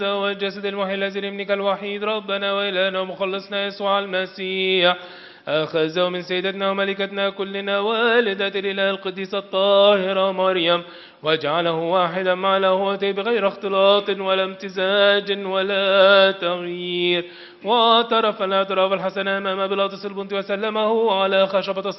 والجسد المحيي الذي لابنك الوحيد ربنا وإلهنا ومخلصنا يسوع المسيح أخذه من سيدتنا وملكتنا كلنا والدة الإله القديسة الطاهرة مريم واجعله واحدا مع لاهوته بغير اختلاط ولا امتزاج ولا تغيير، واعترف الاعتراف الحسن أمام بيلاطس البنطي وسلمه على خشبة